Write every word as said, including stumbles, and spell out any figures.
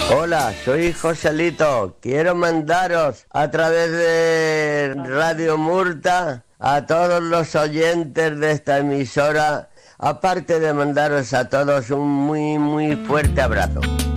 Hola, soy Joselito. Quiero mandaros a través de Radio Murta a todos los oyentes de esta emisora, aparte de mandaros a todos un muy muy fuerte abrazo.